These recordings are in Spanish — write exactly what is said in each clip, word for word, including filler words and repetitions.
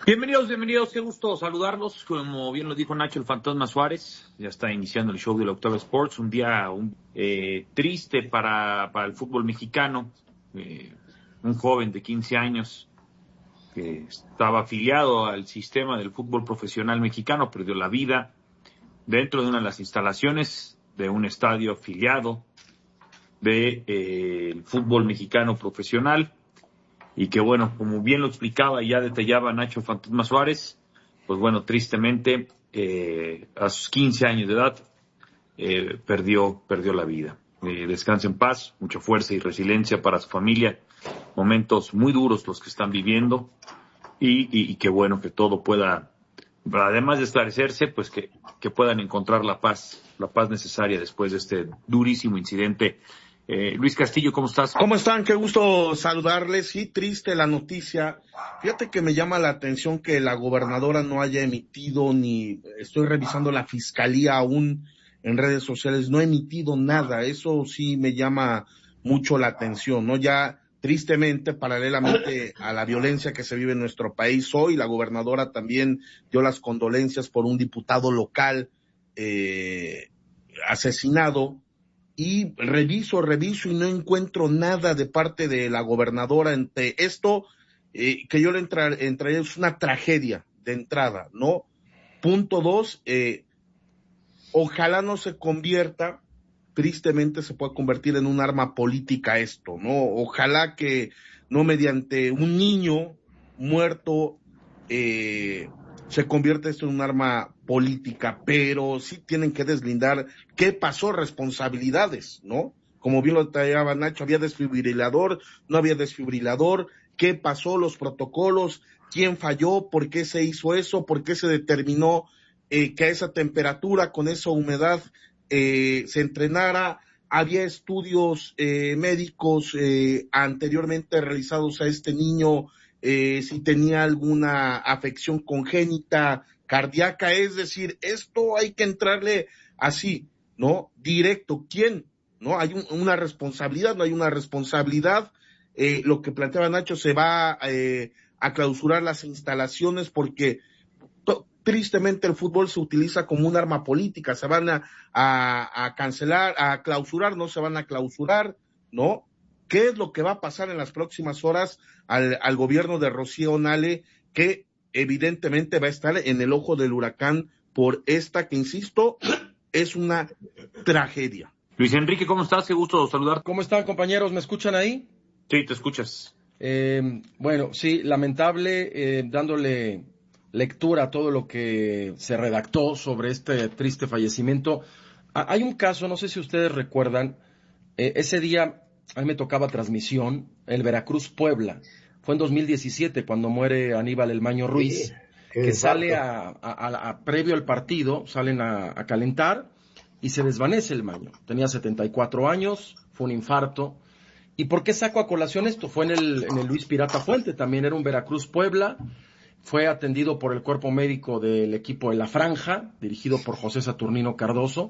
Bienvenidos, bienvenidos, qué gusto saludarlos. Como bien lo dijo Nacho, el Fantasma Suárez, ya está iniciando el show de la Octava Sports, un día un, eh, triste para, para el fútbol mexicano. Eh, un joven de quince años que estaba afiliado al sistema del fútbol profesional mexicano, perdió la vida dentro de una de las instalaciones de un estadio afiliado del de, eh, fútbol mexicano profesional. Y que bueno, como bien lo explicaba y ya detallaba Nacho Fantasma Suárez, pues bueno, tristemente, eh, a sus quince años de edad, eh, perdió, perdió la vida. Eh, descanse en paz, mucha fuerza y resiliencia para su familia, momentos muy duros los que están viviendo, y, y, y que bueno, que todo pueda, además de esclarecerse, pues que, que puedan encontrar la paz, la paz necesaria después de este durísimo incidente. Eh, Luis Castillo, ¿cómo estás? ¿Cómo están? Qué gusto saludarles. Sí, triste la noticia. Fíjate que me llama la atención que la gobernadora no haya emitido, ni estoy revisando la fiscalía aún en redes sociales, no ha emitido nada. Eso sí me llama mucho la atención, ¿no? Ya tristemente, paralelamente a la violencia que se vive en nuestro país hoy, la gobernadora también dio las condolencias por un diputado local eh, asesinado. Y reviso, reviso y no encuentro nada de parte de la gobernadora entre esto, eh, que yo le entrar, entraría, es una tragedia de entrada, ¿no? Punto dos, eh, ojalá no se convierta, tristemente se pueda convertir en un arma política esto, ¿no? Ojalá que no mediante un niño muerto, eh, se convierte esto en un arma política, pero sí tienen que deslindar qué pasó, responsabilidades, ¿no? Como bien lo detallaba Nacho, había desfibrilador, no había desfibrilador, qué pasó, los protocolos, quién falló, por qué se hizo eso, por qué se determinó eh, que a esa temperatura, con esa humedad, eh, se entrenara. Había estudios eh, médicos eh, anteriormente realizados a este niño, Eh, si tenía alguna afección congénita cardíaca, es decir, esto hay que entrarle así, ¿no? Directo, ¿quién? ¿No? Hay un, una responsabilidad, no hay una responsabilidad, eh, lo que planteaba Nacho, se va eh, a clausurar las instalaciones porque to, tristemente el fútbol se utiliza como un arma política, se van a, a, a cancelar, a clausurar, no se van a clausurar, ¿no? ¿Qué es lo que va a pasar en las próximas horas al, al gobierno de Rocío Nale, que evidentemente va a estar en el ojo del huracán por esta que, insisto, es una tragedia? Luis Enrique, ¿cómo estás? Qué gusto saludar. ¿Cómo están, compañeros? ¿Me escuchan ahí? Sí, te escuchas. Eh, bueno, sí, lamentable, eh, dándole lectura a todo lo que se redactó sobre este triste fallecimiento. Ah, hay un caso, no sé si ustedes recuerdan, eh, ese día a mí me tocaba transmisión, el Veracruz-Puebla. Fue en dos mil diecisiete cuando muere Aníbal El Maño Ruiz, sí, que sale a, a, a, a previo al partido, salen a, a calentar y se desvanece El Maño. Tenía setenta y cuatro años, fue un infarto. ¿Y por qué saco a colación esto? Fue en el, en el Luis Pirata Fuente, también era un Veracruz-Puebla. Fue atendido por el cuerpo médico del equipo de La Franja, dirigido por José Saturnino Cardoso.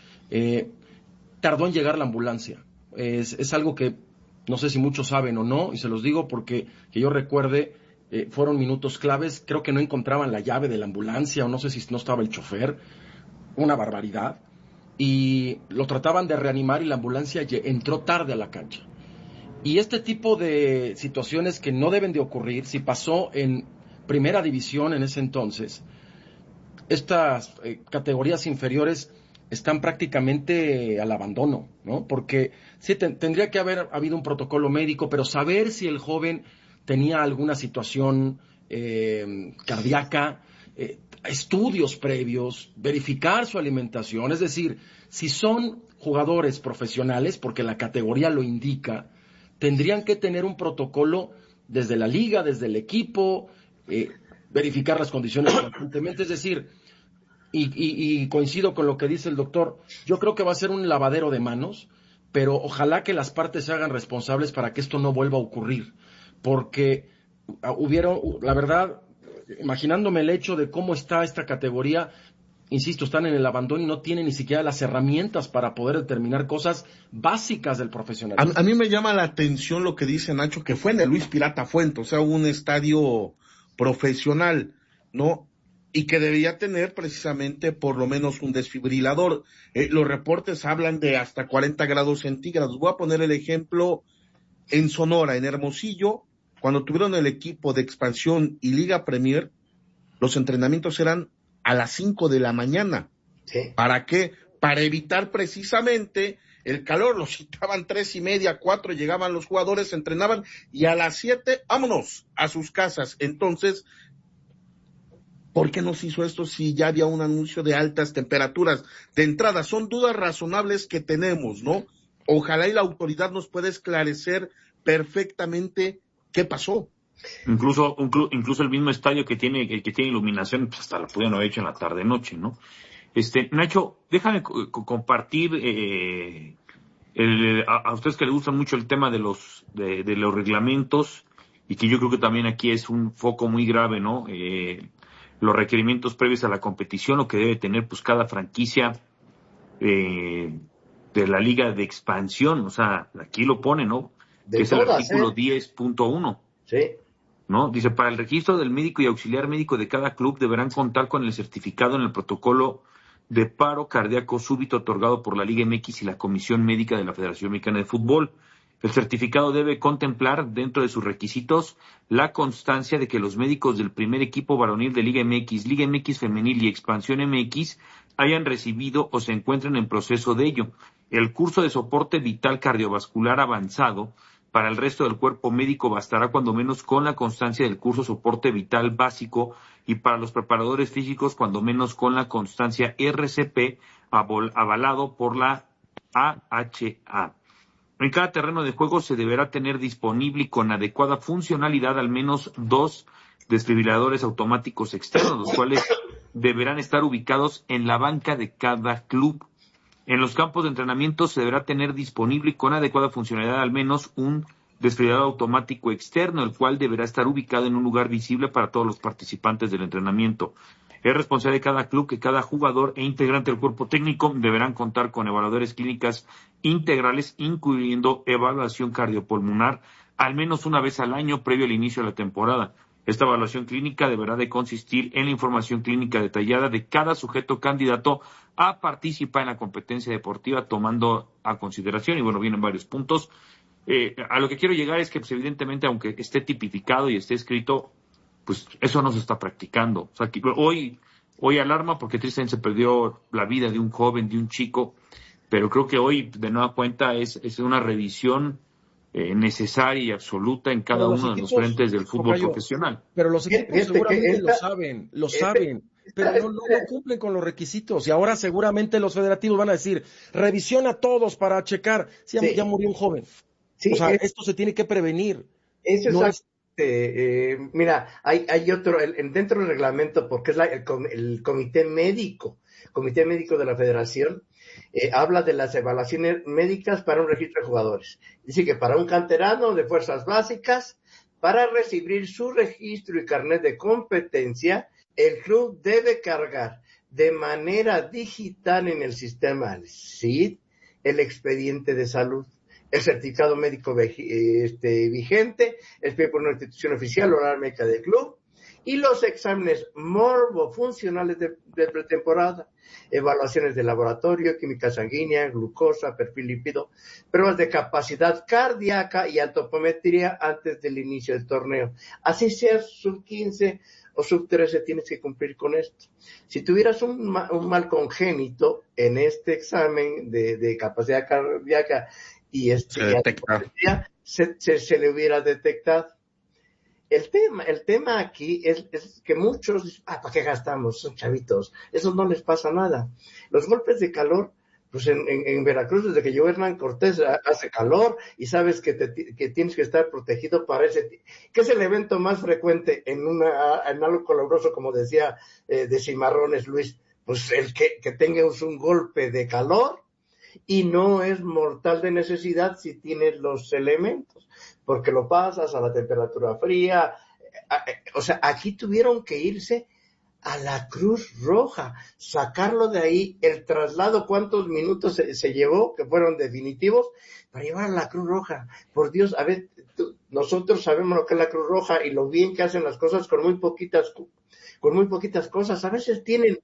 Eh, tardó en llegar la ambulancia. Es, es algo que no sé si muchos saben o no, y se los digo porque que yo recuerde, eh, fueron minutos claves. Creo que no encontraban la llave de la ambulancia, o no sé si no estaba el chofer. Una barbaridad. Y lo trataban de reanimar y la ambulancia entró tarde a la cancha. Y este tipo de situaciones que no deben de ocurrir, si pasó en primera división en ese entonces, estas eh, categorías inferiores están prácticamente al abandono, ¿no? Porque sí te, tendría que haber habido un protocolo médico, pero saber si el joven tenía alguna situación eh, cardíaca, eh, estudios previos, verificar su alimentación, es decir, si son jugadores profesionales, porque la categoría lo indica, tendrían que tener un protocolo desde la liga, desde el equipo, eh, verificar las condiciones constantemente, es decir, y, y, y coincido con lo que dice el doctor, yo creo que va a ser un lavadero de manos, pero ojalá que las partes se hagan responsables para que esto no vuelva a ocurrir, porque hubieron, la verdad, imaginándome el hecho de cómo está esta categoría, insisto, están en el abandono y no tienen ni siquiera las herramientas para poder determinar cosas básicas del profesionalismo. A, a mí me llama la atención lo que dice Nacho, que fue en el Luis Pirata Fuente, o sea, un estadio profesional, ¿no? Y que debería tener precisamente por lo menos un desfibrilador. Eh, los reportes hablan de hasta cuarenta grados centígrados. Voy a poner el ejemplo en Sonora, en Hermosillo, cuando tuvieron el equipo de expansión y Liga Premier, los entrenamientos eran a las cinco de la mañana. Sí. ¿Para qué? Para evitar precisamente el calor. Los citaban tres y media, cuatro, llegaban los jugadores, entrenaban y a las siete, vámonos a sus casas. Entonces, ¿por qué no se hizo esto si ya había un anuncio de altas temperaturas? De entrada, son dudas razonables que tenemos, ¿no? Ojalá y la autoridad nos pueda esclarecer perfectamente qué pasó. Incluso, incluso el mismo estadio que tiene, que tiene iluminación, pues hasta lo pudieron haber hecho en la tarde-noche, ¿no? Este, Nacho, déjame co- compartir eh, el, a, a ustedes que les gusta mucho el tema de los de, de los reglamentos y que yo creo que también aquí es un foco muy grave, ¿no? Eh, los requerimientos previos a la competición, lo que debe tener pues cada franquicia eh, de la liga de expansión, o sea, aquí lo pone, ¿no? De que es todas, el artículo ¿eh? diez punto uno. Sí. ¿No? Dice, para el registro del médico y auxiliar médico de cada club deberán contar con el certificado en el protocolo de paro cardíaco súbito otorgado por la Liga M X y la Comisión Médica de la Federación Mexicana de Fútbol. El certificado debe contemplar dentro de sus requisitos la constancia de que los médicos del primer equipo varonil de Liga M X, Liga M X femenil y Expansión M X hayan recibido o se encuentren en proceso de ello. El curso de soporte vital cardiovascular avanzado para el resto del cuerpo médico bastará cuando menos con la constancia del curso soporte vital básico y para los preparadores físicos cuando menos con la constancia R C P avalado por la A H A. En cada terreno de juego se deberá tener disponible y con adecuada funcionalidad al menos dos desfibriladores automáticos externos, los cuales deberán estar ubicados en la banca de cada club. En los campos de entrenamiento se deberá tener disponible y con adecuada funcionalidad al menos un desfibrilador automático externo, el cual deberá estar ubicado en un lugar visible para todos los participantes del entrenamiento. Es responsabilidad de cada club que cada jugador e integrante del cuerpo técnico deberán contar con evaluadores clínicas integrales, incluyendo evaluación cardiopulmonar, al menos una vez al año previo al inicio de la temporada. Esta evaluación clínica deberá de consistir en la información clínica detallada de cada sujeto candidato a participar en la competencia deportiva, tomando a consideración, y bueno, vienen varios puntos. Eh, a lo que quiero llegar es que, pues, evidentemente, aunque esté tipificado y esté escrito, pues eso no se está practicando. O sea, que hoy, hoy alarma porque tristemente se perdió la vida de un joven, de un chico, pero creo que hoy, de nueva cuenta, es, es una revisión Eh, necesaria y absoluta en cada uno de los frentes del fútbol Tocayo, profesional. Pero los equipos Fíjate seguramente esta, lo saben, lo este, saben, pero no, no, no cumplen con los requisitos. Y ahora seguramente los federativos van a decir, revisión a todos para checar. Si ya, sí, ya murió un joven. Sí, o sea, es, esto se tiene que prevenir. Eso no es, eh, mira, hay, hay otro, el, dentro del reglamento, porque es la, el, el comité médico, comité médico de la federación, Eh, habla de las evaluaciones médicas para un registro de jugadores. Dice que para un canterano de fuerzas básicas, para recibir su registro y carnet de competencia, el club debe cargar de manera digital en el sistema S I D el expediente de salud, el certificado médico este, vigente, el pie por una institución oficial o la médica del club, y los exámenes morbofuncionales de, de pretemporada, evaluaciones de laboratorio, química sanguínea, glucosa, perfil lípido, pruebas de capacidad cardíaca y antropometría antes del inicio del torneo. Así seas sub quince o sub trece, tienes que cumplir con esto. Si tuvieras un, un mal congénito en este examen de, de capacidad cardíaca y este, se, detecta. se, se, se le hubiera detectado. El tema, el tema aquí es, es que muchos, ah, ¿para qué gastamos? Son chavitos, eso no les pasa nada. Los golpes de calor, pues en, en, en Veracruz, desde que llegó Hernán Cortés, hace calor y sabes que, te, que tienes que estar protegido para ese, que es el evento más frecuente en una, en algo coloroso, como decía, eh, de Cimarrones, Luis, pues el que, que tengas un golpe de calor y no es mortal de necesidad si tienes los elementos, porque lo pasas a la temperatura fría. O sea, aquí tuvieron que irse a la Cruz Roja, sacarlo de ahí, el traslado, cuántos minutos se, se llevó, que fueron definitivos, para llevar a la Cruz Roja. Por Dios, a ver, tú, nosotros sabemos lo que es la Cruz Roja y lo bien que hacen las cosas con muy poquitas, con muy poquitas cosas. A veces tienen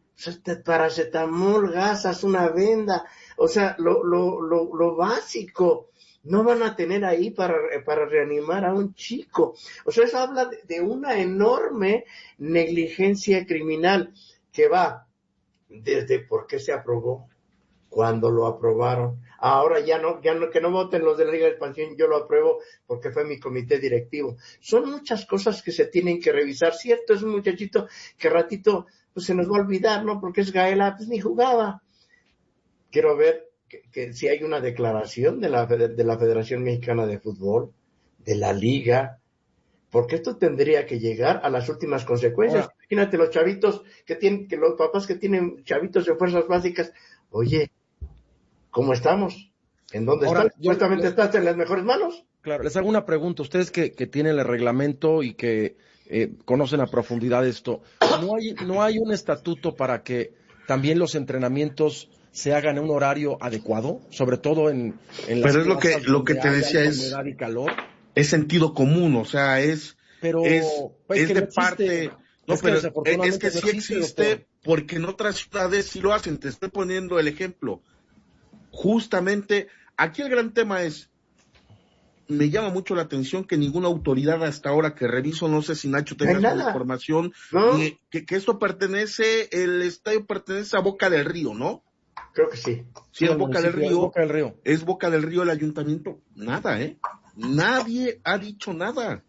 paracetamol, gasas, una venda, o sea, lo, lo, lo, lo básico. No van a tener ahí para, para reanimar a un chico. O sea, eso habla de, de una enorme negligencia criminal que va desde por qué se aprobó, cuando lo aprobaron. Ahora ya no, ya no, que no voten los de la Liga de Expansión, yo lo apruebo porque fue mi comité directivo. Son muchas cosas que se tienen que revisar. Cierto, es un muchachito que ratito pues se nos va a olvidar, ¿no? Porque es Gaela, pues ni jugaba. Quiero ver Que, que si hay una declaración de la, de la Federación Mexicana de Fútbol, de la Liga, porque esto tendría que llegar a las últimas consecuencias. Ahora, imagínate los chavitos que tienen, que los papás que tienen chavitos en fuerzas básicas, oye, ¿cómo estamos? ¿En dónde ahora, estás? Supuestamente estás en las mejores manos. Claro, les hago una pregunta, ustedes que, que tienen el reglamento y que eh, conocen a profundidad esto, ¿no hay, no hay un estatuto para que también los entrenamientos se hagan en un horario adecuado, sobre todo en, en las pero es lo que lo que te decía es y calor? Es sentido común, o sea, es pero es, pues es que de no parte no es pero que es que no sí existe, existe doctor. Porque en otras ciudades sí lo hacen. Te estoy poniendo el ejemplo. Justamente aquí el gran tema es, me llama mucho la atención que ninguna autoridad hasta ahora que reviso, no sé si Nacho tenga no esta información, ¿no? que, que, que esto pertenece, el estadio pertenece a Boca del Río, ¿no? Creo que sí. Sí, es Boca del Río. Boca del Río. Es Boca del Río el ayuntamiento. Nada, ¿eh? Nadie ha dicho nada.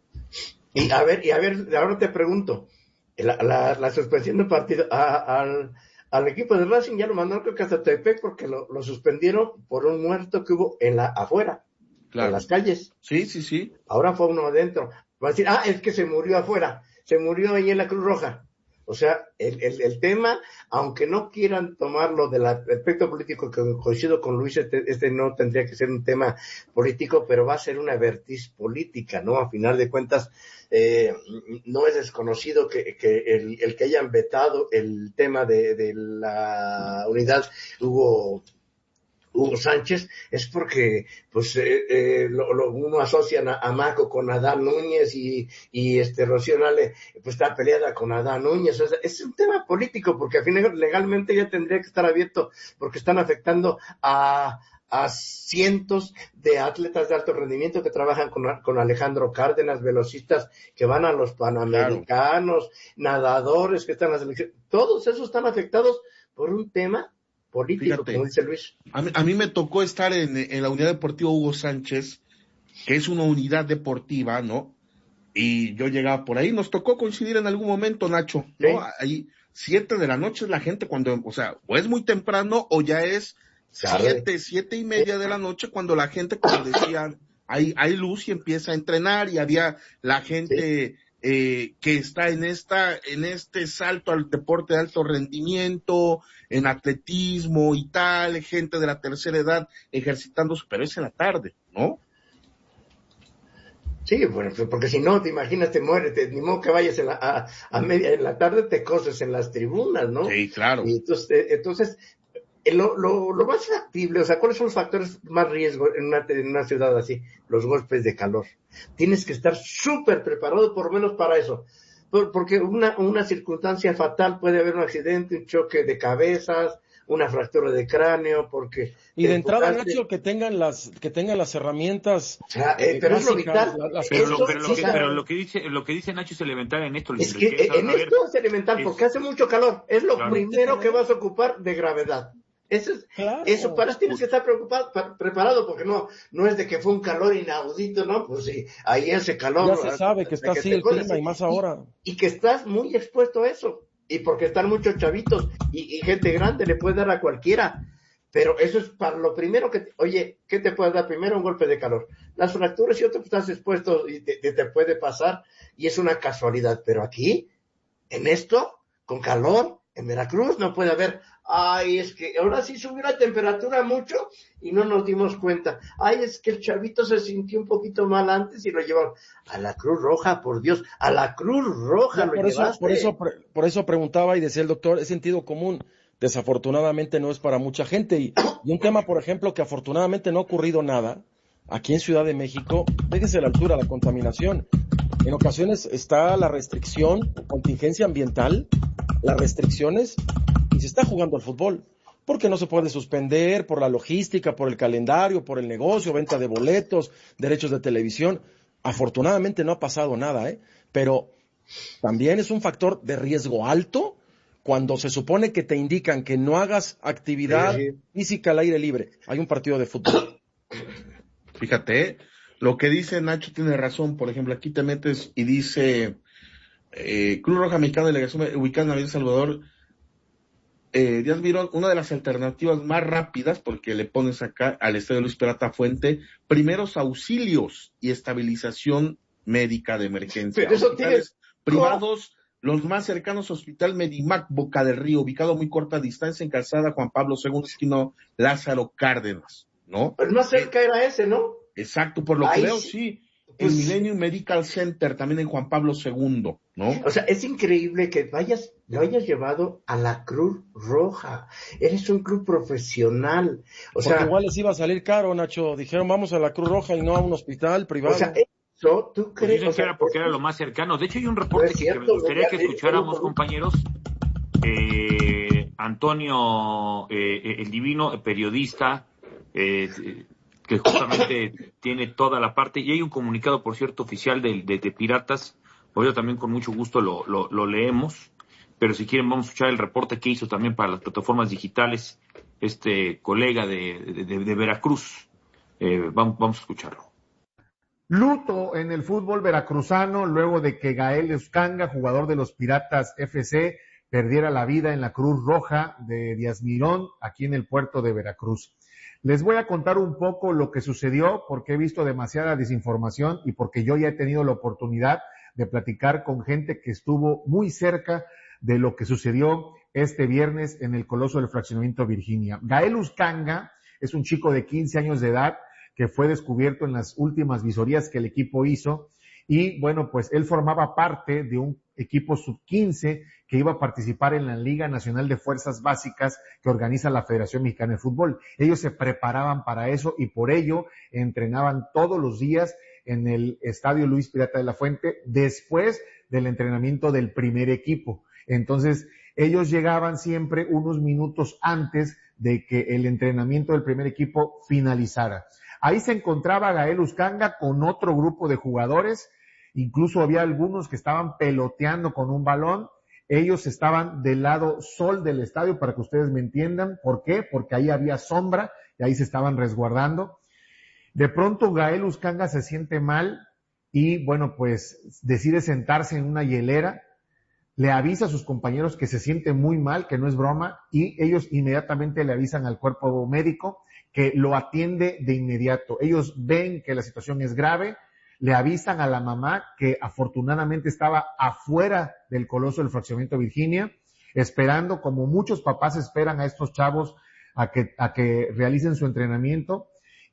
Y a ver, y a ver, ahora te pregunto, la, la, la suspensión de partido a, al, al equipo de Racing ya lo mandaron creo que hasta Tepec porque lo, lo suspendieron por un muerto que hubo en la afuera, claro, en las calles. Sí, sí, sí. Ahora fue uno adentro. Va a decir, ah, es que se murió afuera, se murió ahí en la Cruz Roja. O sea, el, el, el tema, aunque no quieran tomarlo del aspecto político, que coincido con Luis, este, este no tendría que ser un tema político, pero va a ser una vertiz política, ¿no? A final de cuentas, eh, no es desconocido que, que el, el que hayan vetado el tema de, de la unidad Hugo Hugo Sánchez, es porque pues eh, eh, lo, lo, uno asocia a, a Maco con Adán Núñez y, y este Rocío Nale pues está peleada con Adán Núñez. O sea, es un tema político porque al final legalmente ya tendría que estar abierto porque están afectando a a cientos de atletas de alto rendimiento que trabajan con, con Alejandro Cárdenas, velocistas que van a los Panamericanos, claro, nadadores que están en la selección, todos esos están afectados por un tema político. Fíjate, como dice Luis. A mí, a mí me tocó estar en, en la unidad deportiva Hugo Sánchez, que es una unidad deportiva, ¿no? Y yo llegaba por ahí, nos tocó coincidir en algún momento, Nacho, ¿no? ¿Sí? Ahí, siete de la noche es la gente cuando, o sea, o es muy temprano o ya es siete, siete y media de la noche cuando la gente, como decían, hay, hay luz y empieza a entrenar y había la gente... Sí. Eh, que está en esta, en este salto al deporte de alto rendimiento, en atletismo y tal, gente de la tercera edad ejercitándose, pero es en la tarde, ¿no? Sí, bueno, porque si no, te imaginas, te mueres, te, ni modo que vayas en la, a, a media, en la tarde te coses en las tribunas, ¿no? Sí, claro. Y entonces, entonces Lo, lo, lo más factible, o sea, ¿cuáles son los factores más riesgo en una, en una ciudad así? Los golpes de calor. Tienes que estar súper preparado, por lo menos para eso. Por, porque una, una circunstancia fatal puede haber un accidente, un choque de cabezas, una fractura de cráneo, porque... Y de entrada, Nacho, que tengan las, que tengan las herramientas... O sea, eh, pero es lo vital. Las, pero, lo, pero, lo que, pero lo que dice, lo que dice Nacho es elemental en esto. Es que en, en esto es elemental, es, porque hace mucho calor. Es lo claro, primero que vas a ocupar de gravedad. Eso, es, claro. eso para eso tienes que estar preocupado, preparado, porque no no es de que fue un calor inaudito, ¿no? Pues sí, ahí ese calor. Ya se sabe que está así el clima y más ahora. Y, y que estás muy expuesto a eso. Y porque están muchos chavitos y, y gente grande le puede dar a cualquiera. Pero eso es para lo primero que, te, oye, ¿qué te puede dar? Primero un golpe de calor. Las fracturas y otro que estás expuesto y te, te, te puede pasar y es una casualidad. Pero aquí, en esto, con calor, En Veracruz no puede haber, ay, es que ahora sí subió la temperatura mucho y no nos dimos cuenta. Ay, es que el chavito se sintió un poquito mal antes y lo llevaron a la Cruz Roja, por Dios, a la Cruz Roja No, lo por eso, llevaste. por eso, por eso preguntaba y decía el doctor, es sentido común. Desafortunadamente no es para mucha gente. Y, y un tema, por ejemplo, que afortunadamente no ha ocurrido nada, aquí en Ciudad de México, fíjese la altura, la contaminación. En ocasiones está la restricción, contingencia ambiental, las restricciones, y se está jugando al fútbol. Porque no se puede suspender por la logística, por el calendario, por el negocio, venta de boletos, derechos de televisión. Afortunadamente no ha pasado nada, ¿eh? Pero también es un factor de riesgo alto cuando se supone que te indican que no hagas actividad sí, sí. física al aire libre. Hay un partido de fútbol. Fíjate, lo que dice Nacho tiene razón. Por ejemplo, aquí te metes y dice eh, Cruz Roja Mexicana, delegación ubicada en Avenida Salvador. Eh, Díaz Mirón, una de las alternativas más rápidas, porque le pones acá al Estadio Luis Peralta Fuente, primeros auxilios y estabilización médica de emergencia. Pero eso tienes privados, los más cercanos, Hospital Medimac, Boca del Río, ubicado a muy corta distancia en Calzada Juan Pablo segundo, esquina Lázaro Cárdenas, ¿no? El más cerca eh, era ese, ¿no? Exacto, por lo Ay, que veo, sí. Pues, el Millennium Medical Center, también en Juan Pablo segundo, ¿no? O sea, es increíble que vayas, lo hayas llevado a la Cruz Roja. Eres un club profesional. O Porque sea, igual les iba a salir caro, Nacho. Dijeron, vamos a la Cruz Roja y no a un hospital privado. O sea, eso, ¿tú crees? Pues o sea, que era porque era lo más cercano. De hecho, hay un reporte no es cierto, que me gustaría que escucháramos, compañeros. Eh, Antonio, eh, el divino periodista, eh, que justamente tiene toda la parte, y hay un comunicado, por cierto, oficial de, de, de Piratas, pues yo también con mucho gusto lo, lo, lo leemos, pero si quieren vamos a escuchar el reporte que hizo también para las plataformas digitales este colega de, de, de, de Veracruz. Eh, vamos, vamos a escucharlo. Luto en el fútbol veracruzano luego de que Gael Uscanga, jugador de los Piratas F C, perdiera la vida en la Cruz Roja de Díaz Mirón, aquí en el puerto de Veracruz. Les voy a contar un poco lo que sucedió porque he visto demasiada desinformación y porque yo ya he tenido la oportunidad de platicar con gente que estuvo muy cerca de lo que sucedió este viernes en el Coloso del Fraccionamiento Virginia. Gael Uscanga es un chico de quince años de edad que fue descubierto en las últimas visorías que el equipo hizo y bueno, pues él formaba parte de un equipo sub quince que iba a participar en la Liga Nacional de Fuerzas Básicas que organiza la Federación Mexicana de Fútbol. Ellos se preparaban para eso y por ello entrenaban todos los días en el Estadio Luis Pirata de la Fuente después del entrenamiento del primer equipo. Entonces, ellos llegaban siempre unos minutos antes de que el entrenamiento del primer equipo finalizara. Ahí se encontraba Gael Uscanga con otro grupo de jugadores, incluso había algunos que estaban peloteando con un balón. Ellos estaban del lado sol del estadio, para que ustedes me entiendan. ¿Por qué? Porque ahí había sombra y ahí se estaban resguardando. De pronto Gael Uscanga se siente mal y, bueno, pues decide sentarse en una hielera. Le avisa a sus compañeros que se siente muy mal, que no es broma, y ellos inmediatamente le avisan al cuerpo médico que lo atiende de inmediato. Ellos ven que la situación es grave, le avisan a la mamá que afortunadamente estaba afuera del Coloso del Fraccionamiento Virginia, esperando, como muchos papás esperan a estos chavos a que, a que realicen su entrenamiento.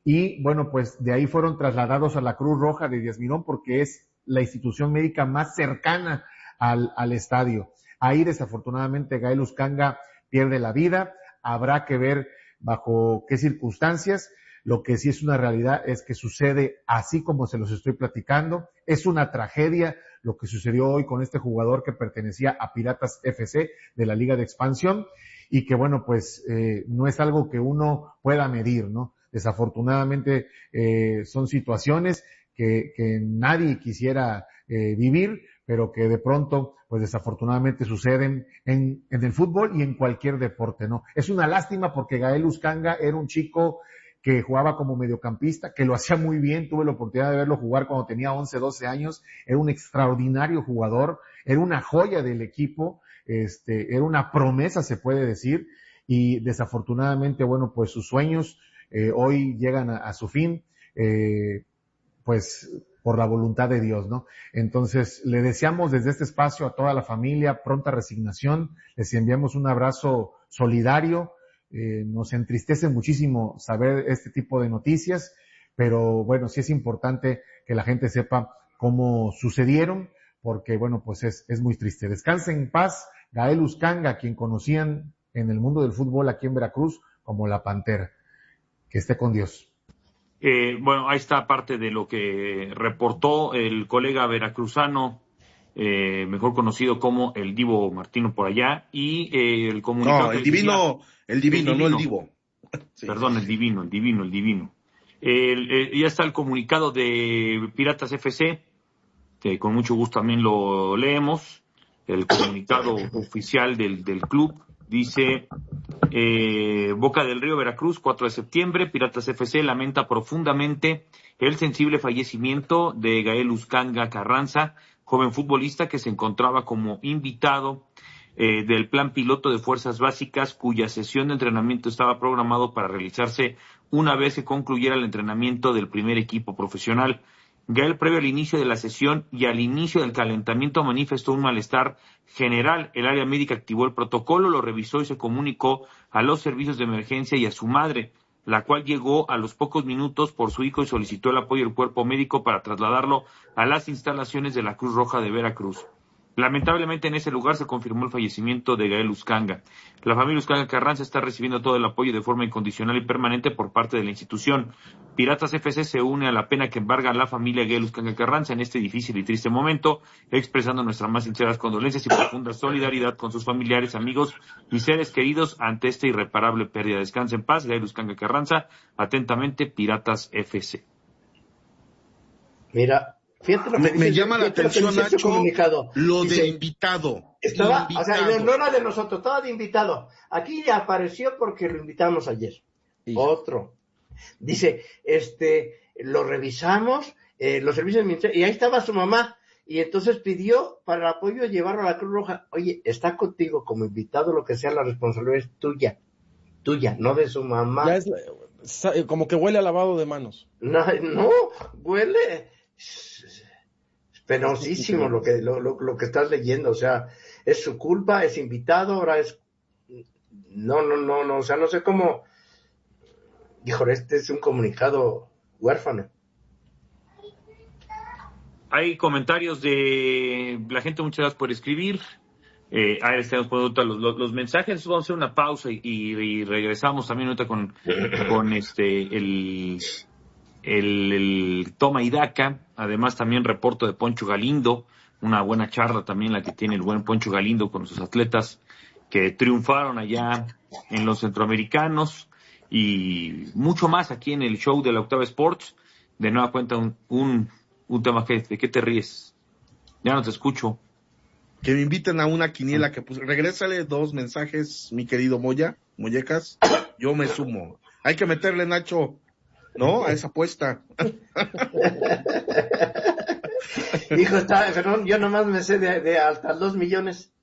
Y bueno, pues de ahí fueron trasladados a la Cruz Roja de Díaz Mirón porque es la institución médica más cercana al, al estadio. Ahí desafortunadamente Gael Uscanga pierde la vida. Habrá que ver bajo qué circunstancias. Lo que sí es una realidad es que sucede así como se los estoy platicando. Es una tragedia lo que sucedió hoy con este jugador que pertenecía a Piratas F C de la Liga de Expansión y que bueno, pues eh, no es algo que uno pueda medir, ¿no? Desafortunadamente eh, son situaciones que, que nadie quisiera eh, vivir, pero que de pronto, pues desafortunadamente suceden en, en el fútbol y en cualquier deporte, ¿no? Es una lástima porque Gael Uscanga era un chico que jugaba como mediocampista, que lo hacía muy bien, tuve la oportunidad de verlo jugar cuando tenía once, doce años, era un extraordinario jugador, era una joya del equipo, este, era una promesa, se puede decir, y desafortunadamente, bueno, pues sus sueños eh, hoy llegan a, a su fin, eh, pues por la voluntad de Dios, ¿no? Entonces, le deseamos desde este espacio a toda la familia pronta resignación, les enviamos un abrazo solidario, eh, nos entristece muchísimo saber este tipo de noticias, pero bueno, sí es importante que la gente sepa cómo sucedieron, porque bueno, pues es, es muy triste. Descansen en paz, Gael Uscanga, quien conocían en el mundo del fútbol aquí en Veracruz como la Pantera. Que esté con Dios. Eh, bueno, ahí está parte de lo que reportó el colega veracruzano, eh, mejor conocido como el Divo Martino por allá, y eh, el comunicado... No, el divino, decía, el divino, el divino, no el Divo. Sí. Perdón, el divino, el divino, el divino. El, el, ya está el comunicado de Piratas F C, que con mucho gusto también lo leemos. El comunicado oficial del, del club dice... Eh, Boca del Río, Veracruz, cuatro de septiembre, Piratas F C lamenta profundamente el sensible fallecimiento de Gael Uscanga Carranza, joven futbolista que se encontraba como invitado eh, del plan piloto de fuerzas básicas, cuya sesión de entrenamiento estaba programado para realizarse una vez que concluyera el entrenamiento del primer equipo profesional. Gael, previo al inicio de la sesión y al inicio del calentamiento, manifestó un malestar general. El área médica activó el protocolo, lo revisó y se comunicó a los servicios de emergencia y a su madre, la cual llegó a los pocos minutos por su hijo y solicitó el apoyo del cuerpo médico para trasladarlo a las instalaciones de la Cruz Roja de Veracruz. Lamentablemente en ese lugar se confirmó el fallecimiento de Gael Uscanga. La familia Uscanga Carranza está recibiendo todo el apoyo de forma incondicional y permanente por parte de la institución. Piratas F C se une a la pena que embarga a la familia Gael Uscanga Carranza en este difícil y triste momento, expresando nuestras más sinceras condolencias y profunda solidaridad con sus familiares, amigos y seres queridos ante esta irreparable pérdida. Descanse en paz, Gael Uscanga Carranza. Atentamente, Piratas F C. Mira, fíjate lo que me, dice, me llama la atención, Nacho, lo dice, de invitado. Estaba, invitado. O sea, no era de nosotros, estaba de invitado. Aquí ya apareció porque lo invitamos ayer. Sí. Otro. Dice, este, lo revisamos, eh, los servicios administrativos, y ahí estaba su mamá, y entonces pidió para el apoyo llevarlo a la Cruz Roja. Oye, está contigo como invitado, lo que sea, la responsabilidad es tuya, tuya, no de su mamá. Ya es, como que huele a lavado de manos. No, no, huele... Es penosísimo lo que lo, lo, lo que estás leyendo, o sea, es su culpa, es invitado, ahora es no, no, no, no, o sea, no sé cómo, híjole, este es un comunicado huérfano. Hay comentarios de la gente, muchas gracias por escribir. Eh, ahí estamos poniendo los, los, los mensajes. Vamos a hacer una pausa y, y, y regresamos también ahorita con, con este el El, el toma y daca, además también reporto de Poncho Galindo, una buena charla también la que tiene el buen Poncho Galindo con sus atletas que triunfaron allá en los centroamericanos y mucho más aquí en el show de la Octava Sports. De nueva cuenta un, un, un tema que, ¿de qué te ríes? Ya no te escucho. Que me inviten a una quiniela que puse. Regrésale dos mensajes, mi querido Moya, Mollecas, yo me sumo. Hay que meterle, Nacho, ¿no? A esa apuesta. Hijo, está, perdón, yo nomás me sé de, de hasta dos millones.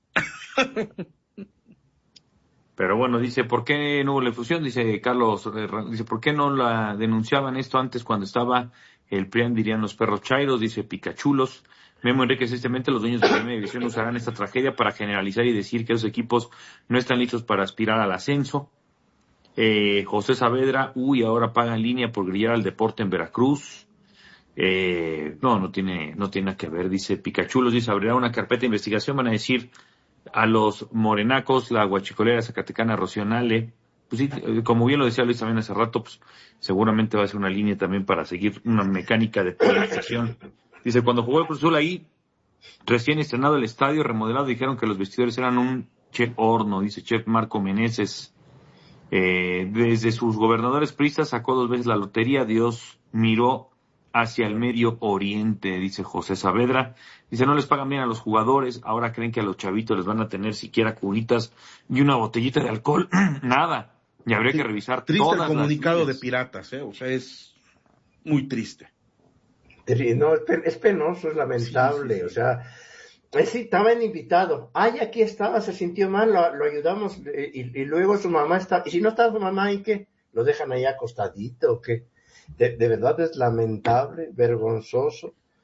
Pero bueno, dice, ¿por qué no hubo la infusión? Dice Carlos, dice, ¿por qué no la denunciaban esto antes cuando estaba el P R I A N, dirían los perros chairos? Dice Picachulos. Memo Enriquez, tristemente los dueños de la primera división usarán esta tragedia para generalizar y decir que los equipos no están listos para aspirar al ascenso. Eh, José Saavedra, uy, ahora pagan línea por grillar al deporte en Veracruz. Eh, no, no tiene, no tiene nada que ver, dice Picachulos, dice, abrirá una carpeta de investigación, van a decir a los morenacos, la guachicolera zacatecana Rocionale, pues sí, como bien lo decía Luis también hace rato, pues seguramente va a ser una línea también para seguir una mecánica de polarización. Dice, cuando jugó el Cruz Azul ahí, recién estrenado el estadio, remodelado, dijeron que los vestidores eran un chef horno, dice Chef Marco Meneses. Eh, desde sus gobernadores priistas sacó dos veces la lotería, Dios miró hacia el Medio Oriente, dice José Saavedra. Dice, no les pagan bien a los jugadores, ahora creen que a los chavitos les van a tener siquiera curitas y una botellita de alcohol. Nada, y habría sí, que revisar triste todas el comunicado las de Piratas, ¿eh? O sea, es muy triste. No, es penoso, es lamentable, sí, sí, sí. O sea, sí, estaba en invitado. Ay, aquí estaba, se sintió mal, lo, lo ayudamos, y, y luego su mamá está, y si no está su mamá, ¿y qué? ¿Lo dejan ahí acostadito o qué? De, de verdad es lamentable, vergonzoso.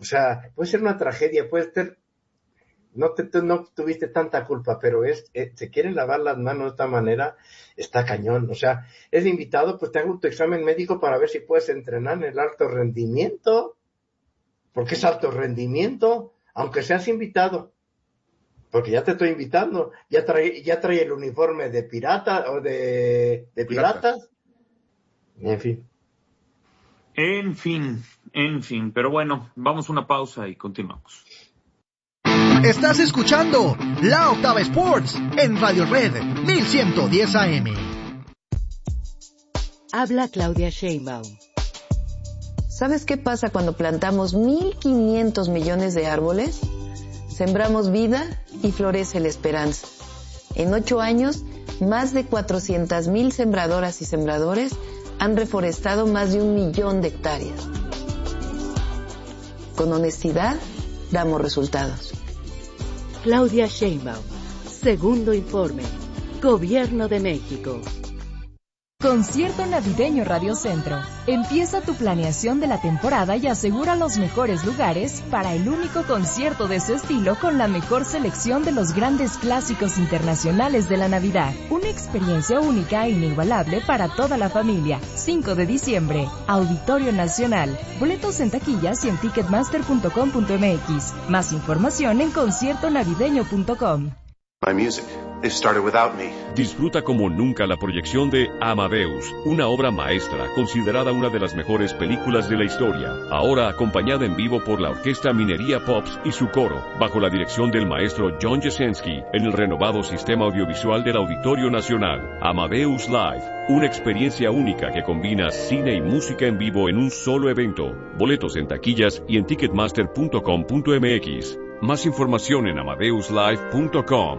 O sea, puede ser una tragedia, puede ser, no, te, tú no tuviste tanta culpa, pero es, eh, se quieren lavar las manos de esta manera, está cañón. O sea, es invitado, pues te hago tu examen médico para ver si puedes entrenar en el alto rendimiento, porque es alto rendimiento, aunque seas invitado. Porque ya te estoy invitando, ya trae, ya trae el uniforme de pirata o de, de piratas. En fin. En fin, en fin. Pero bueno, vamos a una pausa y continuamos. Estás escuchando La Octava Sports en Radio Red mil ciento diez A M. Habla Claudia Sheinbaum. ¿Sabes qué pasa cuando plantamos mil quinientos millones de árboles? Sembramos vida y florece la esperanza. En ocho años, más de cuatrocientas mil sembradoras y sembradores han reforestado más de un millón de hectáreas. Con honestidad, damos resultados. Claudia Sheinbaum, segundo informe, Gobierno de México. Concierto Navideño Radio Centro. Empieza tu planeación de la temporada y asegura los mejores lugares para el único concierto de su estilo con la mejor selección de los grandes clásicos internacionales de la Navidad. Una experiencia única e inigualable para toda la familia. cinco de diciembre, Auditorio Nacional. Boletos en taquillas y en ticketmaster punto com punto m x. Más información en concierto navideño punto com. My music. They started without me. Disfruta como nunca la proyección de Amadeus, una obra maestra considerada una de las mejores películas de la historia. Ahora acompañada en vivo por la Orquesta Minería Pops y su coro, bajo la dirección del maestro John Jasenski, en el renovado sistema audiovisual del Auditorio Nacional. Amadeus Live, una experiencia única que combina cine y música en vivo en un solo evento. Boletos en taquillas y en ticketmaster punto com punto m x. Más información en amadeus live punto com.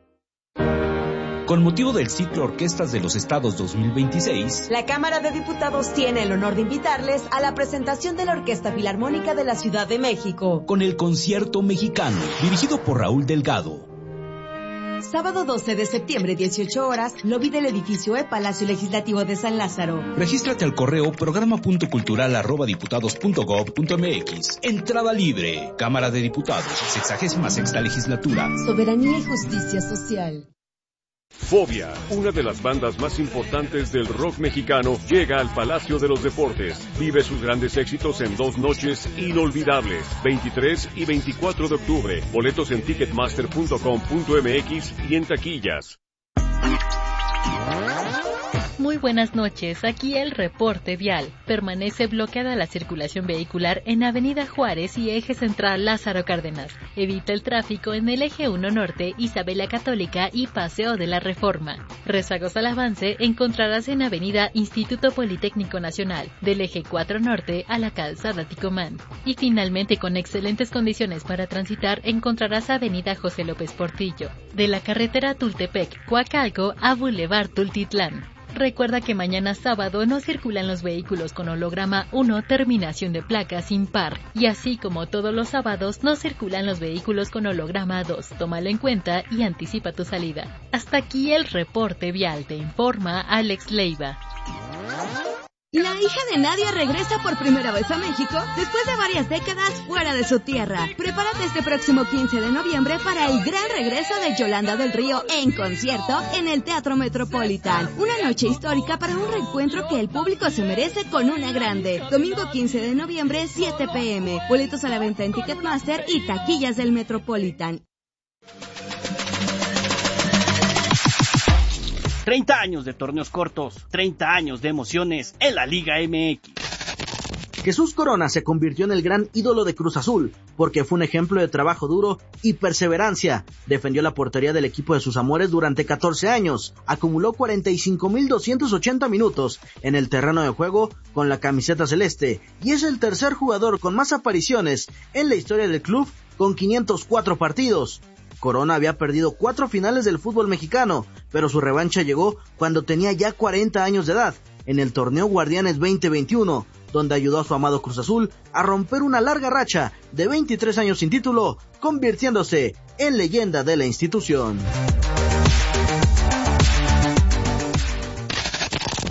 Con motivo del ciclo Orquestas de los Estados dos mil veintiséis, la Cámara de Diputados tiene el honor de invitarles a la presentación de la Orquesta Filarmónica de la Ciudad de México, con el Concierto Mexicano, dirigido por Raúl Delgado. Sábado doce de septiembre, dieciocho horas, lobby del edificio E Palacio Legislativo de San Lázaro. Regístrate al correo programa punto cultural arroba diputados punto gob punto m x. Entrada libre. Cámara de Diputados, sexagésima sexta legislatura. Soberanía y justicia social. Fobia, una de las bandas más importantes del rock mexicano, llega al Palacio de los Deportes. Vive sus grandes éxitos en dos noches inolvidables, veintitrés y veinticuatro de octubre. Boletos en ticketmaster punto com punto m x y en taquillas. Muy buenas noches, aquí el reporte vial. Permanece bloqueada la circulación vehicular en Avenida Juárez y Eje Central Lázaro Cárdenas. Evita el tráfico en el Eje uno Norte, Isabela Católica y Paseo de la Reforma. Rezagos al avance encontrarás en Avenida Instituto Politécnico Nacional, del Eje cuatro Norte a la Calzada Ticomán. Y finalmente, con excelentes condiciones para transitar, encontrarás Avenida José López Portillo, de la carretera Tultepec-Coacalco a Boulevard Tultitlán. Recuerda que mañana sábado no circulan los vehículos con holograma uno terminación de placas impar, y así como todos los sábados no circulan los vehículos con holograma dos. Tómalo en cuenta y anticipa tu salida. Hasta aquí el reporte vial, te informa Alex Leiva. La hija de Nadia regresa por primera vez a México después de varias décadas fuera de su tierra. Prepárate este próximo quince de noviembre para el gran regreso de Yolanda del Río en concierto en el Teatro Metropolitan. Una noche histórica para un reencuentro que el público se merece con una grande. Domingo quince de noviembre, siete p m Boletos a la venta en Ticketmaster y taquillas del Metropolitan. treinta años de torneos cortos, treinta años de emociones en la Liga M X. Jesús Corona se convirtió en el gran ídolo de Cruz Azul, porque fue un ejemplo de trabajo duro y perseverancia. Defendió la portería del equipo de sus amores durante catorce años, acumuló cuarenta y cinco mil doscientos ochenta minutos en el terreno de juego con la camiseta celeste, y es el tercer jugador con más apariciones en la historia del club con quinientos cuatro partidos. Corona había perdido cuatro finales del fútbol mexicano, pero su revancha llegó cuando tenía ya cuarenta años de edad, en el torneo Guardianes veinte veintiuno, donde ayudó a su amado Cruz Azul a romper una larga racha de veintitrés años sin título, convirtiéndose en leyenda de la institución.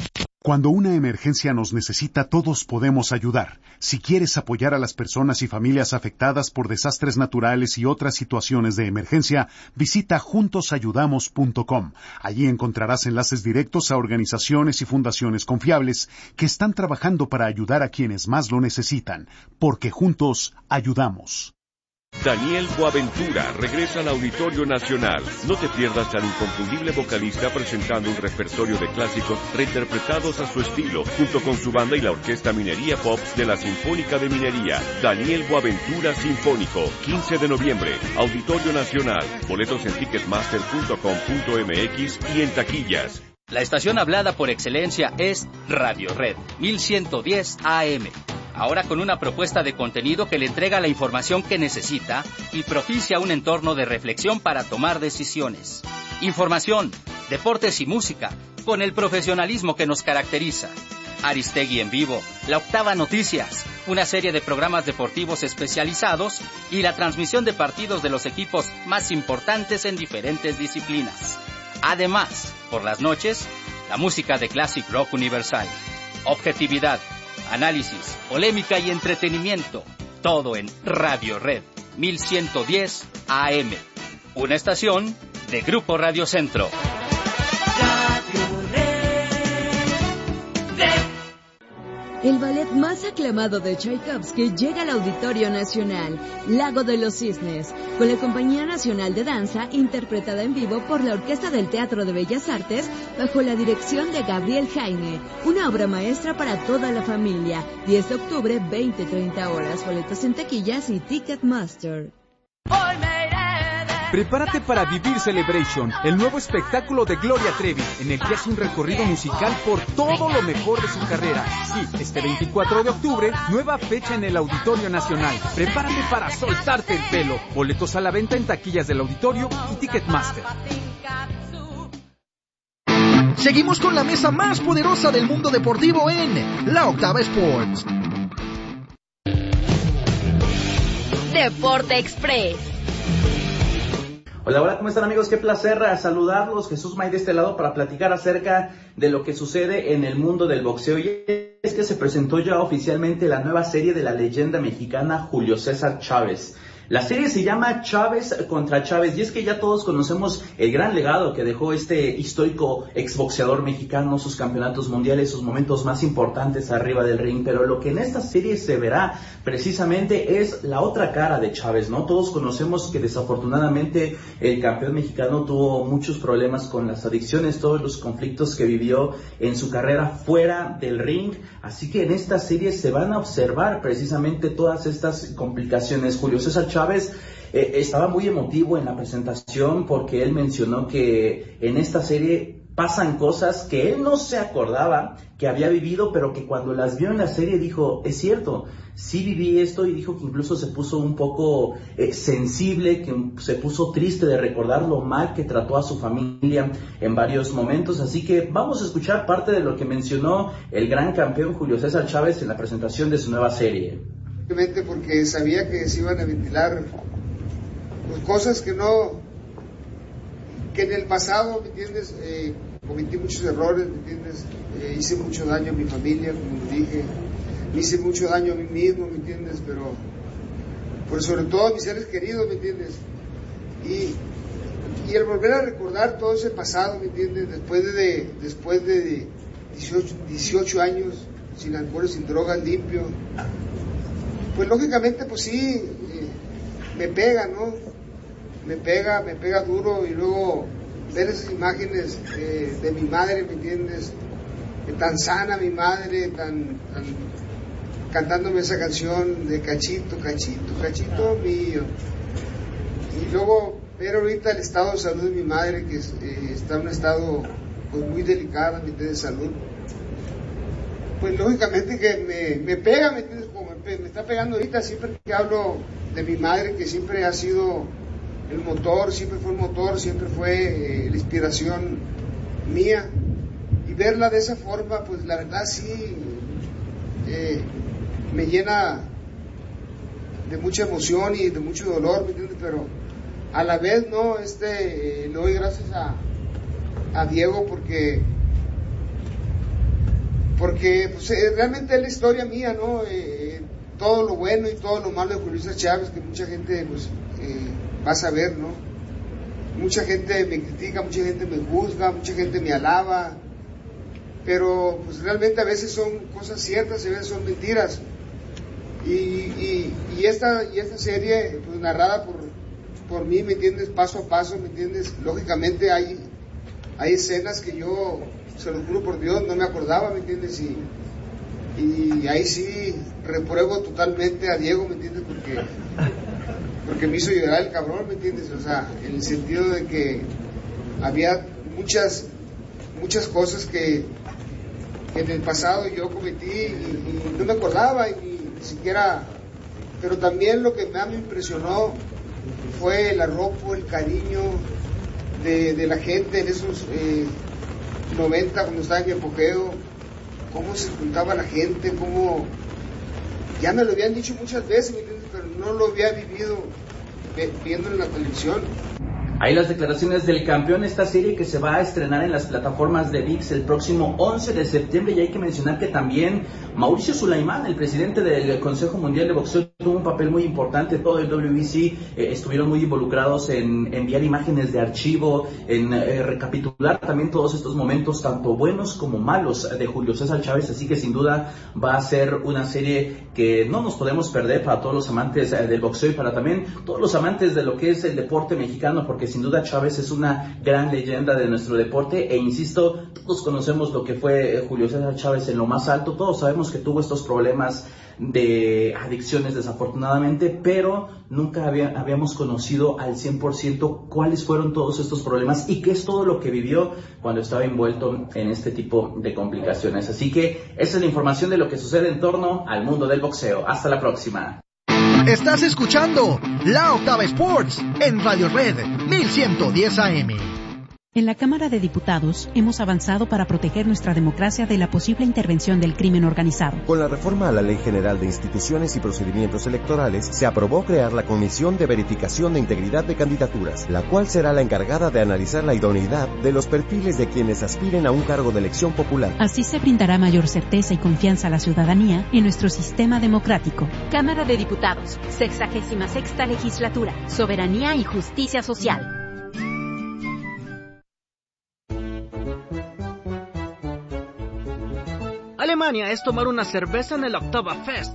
Cuando una emergencia nos necesita, todos podemos ayudar. Si quieres apoyar a las personas y familias afectadas por desastres naturales y otras situaciones de emergencia, visita juntos ayudamos punto com. Allí encontrarás enlaces directos a organizaciones y fundaciones confiables que están trabajando para ayudar a quienes más lo necesitan, porque juntos ayudamos. Daniel Boaventura regresa al Auditorio Nacional. No te pierdas al inconfundible vocalista presentando un repertorio de clásicos reinterpretados a su estilo, junto con su banda y la Orquesta Minería Pops de la Sinfónica de Minería. Daniel Boaventura Sinfónico, quince de noviembre, Auditorio Nacional. Boletos en ticketmaster punto com punto m x y en taquillas. La estación hablada por excelencia es Radio Red, mil ciento diez A M. Ahora con una propuesta de contenido que le entrega la información que necesita y propicia un entorno de reflexión para tomar decisiones. Información, deportes y música, con el profesionalismo que nos caracteriza. Aristegui en vivo, La Octava Noticias, una serie de programas deportivos especializados y la transmisión de partidos de los equipos más importantes en diferentes disciplinas. Además, por las noches, la música de Classic Rock Universal. Objetividad, análisis, polémica y entretenimiento. Todo en Radio Red, mil ciento diez A M. Una estación de Grupo Radio Centro. El ballet más aclamado de Tchaikovsky llega al Auditorio Nacional, Lago de los Cisnes, con la Compañía Nacional de Danza, interpretada en vivo por la Orquesta del Teatro de Bellas Artes, bajo la dirección de Gabriel Jaime. Una obra maestra para toda la familia. diez de octubre, veinte a treinta horas. Boletos en taquillas y Ticketmaster. Prepárate para vivir Celebration, el nuevo espectáculo de Gloria Trevi, en el que hace un recorrido musical por todo lo mejor de su carrera. Sí, este veinticuatro de octubre, nueva fecha en el Auditorio Nacional. Prepárate para soltarte el pelo. Boletos a la venta en taquillas del auditorio y Ticketmaster. Seguimos con la mesa más poderosa del mundo deportivo en La Octava Sports. Deporte Express. Hola, hola, ¿cómo están, amigos? Qué placer saludarlos. Jesús May de este lado para platicar acerca de lo que sucede en el mundo del boxeo. Y es que se presentó ya oficialmente la nueva serie de la leyenda mexicana Julio César Chávez. La serie se llama Chávez contra Chávez y es que ya todos conocemos el gran legado que dejó este histórico exboxeador mexicano, sus campeonatos mundiales, sus momentos más importantes arriba del ring, pero lo que en esta serie se verá precisamente es la otra cara de Chávez, ¿no? Todos conocemos que desafortunadamente el campeón mexicano tuvo muchos problemas con las adicciones, todos los conflictos que vivió en su carrera fuera del ring, así que en esta serie se van a observar precisamente todas estas complicaciones. Julio César Chávez eh, estaba muy emotivo en la presentación porque él mencionó que en esta serie pasan cosas que él no se acordaba que había vivido, pero que cuando las vio en la serie dijo, es cierto, sí viví esto, y dijo que incluso se puso un poco eh, sensible, que se puso triste de recordar lo mal que trató a su familia en varios momentos. Así que vamos a escuchar parte de lo que mencionó el gran campeón Julio César Chávez en la presentación de su nueva serie. Porque sabía que se iban a ventilar pues, cosas que no, que en el pasado, ¿me entiendes? Eh, cometí muchos errores, ¿me entiendes? Eh, hice mucho daño a mi familia, como lo dije, me hice mucho daño a mí mismo, ¿me entiendes? Pero, por sobre todo a mis seres queridos, ¿me entiendes? Y, y el volver a recordar todo ese pasado, ¿me entiendes? Después de, después de dieciocho, dieciocho años, sin alcohol, sin drogas, limpio, pues lógicamente, pues sí, eh, me pega, ¿no? Me pega, me pega duro, y luego ver esas imágenes eh, de mi madre, ¿me entiendes? Eh, tan sana mi madre, tan, tan cantándome esa canción de cachito, cachito, cachito mío. Y luego ver ahorita el estado de salud de mi madre, que eh, está en un estado pues muy delicado, ¿me entiendes? De salud. Pues lógicamente que me, me pega, ¿me entiendes? Como me, me está pegando ahorita siempre que hablo de mi madre, que siempre ha sido el motor, siempre fue el motor, siempre fue eh, la inspiración mía. Y verla de esa forma, pues la verdad sí eh, me llena de mucha emoción y de mucho dolor, ¿me entiendes? Pero a la vez, ¿no? Este, eh, le doy gracias a, a Diego porque porque pues, eh, realmente es la historia mía, ¿no? Eh, todo lo bueno y todo lo malo de Julio César Chávez, que mucha gente pues, eh, va a saber, ¿no? Mucha gente me critica, mucha gente me juzga, mucha gente me alaba, pero pues realmente a veces son cosas ciertas y a veces son mentiras. Y, y, y, esta, y esta serie, pues narrada por, por mí, ¿me entiendes? Paso a paso, ¿me entiendes? Lógicamente hay, hay escenas que yo, se lo juro por Dios, no me acordaba, ¿me entiendes? Y, y ahí sí repruebo totalmente a Diego, ¿me entiendes? Porque, porque me hizo llorar el cabrón, ¿me entiendes? O sea, en el sentido de que había muchas, muchas cosas que, que en el pasado yo cometí y, y no me acordaba, y ni siquiera, pero también lo que más me impresionó fue el arropo, el cariño de, de la gente en esos eh, noventa, cuando estaba en mi apogeo, cómo se juntaba la gente, cómo, ya me lo habían dicho muchas veces, ¿me entiendes? Pero no lo había vivido viendo en la televisión. Ahí las declaraciones del campeón, esta serie que se va a estrenar en las plataformas de V I X el próximo once de septiembre, y hay que mencionar que también Mauricio Sulaimán, el presidente del Consejo Mundial de Boxeo, tuvo un papel muy importante. Todo el W B C eh, estuvieron muy involucrados en enviar imágenes de archivo, en eh, recapitular también todos estos momentos, tanto buenos como malos, de Julio César Chávez, así que sin duda va a ser una serie que no nos podemos perder para todos los amantes eh, del boxeo y para también todos los amantes de lo que es el deporte mexicano, porque sin duda Chávez es una gran leyenda de nuestro deporte, e insisto, todos conocemos lo que fue Julio César Chávez en lo más alto, todos sabemos que tuvo estos problemas de adicciones desafortunadamente, pero nunca había, habíamos conocido al cien por ciento cuáles fueron todos estos problemas y qué es todo lo que vivió cuando estaba envuelto en este tipo de complicaciones. Así que esa es la información de lo que sucede en torno al mundo del boxeo. Hasta la próxima. Estás escuchando La Octava Sports en Radio Red mil ciento diez A M. En la Cámara de Diputados hemos avanzado para proteger nuestra democracia de la posible intervención del crimen organizado. Con la reforma a la Ley General de Instituciones y Procedimientos Electorales, se aprobó crear la Comisión de Verificación de Integridad de Candidaturas, la cual será la encargada de analizar la idoneidad de los perfiles de quienes aspiren a un cargo de elección popular. Así se brindará mayor certeza y confianza a la ciudadanía en nuestro sistema democrático. Cámara de Diputados, sexagésima sexta legislatura, soberanía y justicia social. Alemania es tomar una cerveza en el Oktoberfest.